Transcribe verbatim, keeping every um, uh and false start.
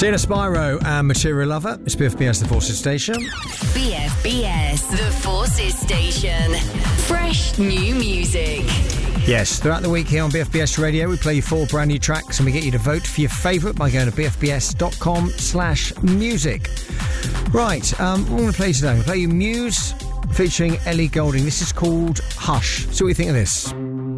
Sina Spyro and Material Lover. It's B F B S, the Forces Station. B F B S, the Forces Station. Fresh new music. Yes, throughout the week here on B F B S Radio, we play you four brand new tracks and we get you to vote for your favourite by going to bfbs.com slash music. Right, um, what I'm going to play you today? I'm going to play you Muse featuring Ellie Goulding. This is called Hush. See what you think of this.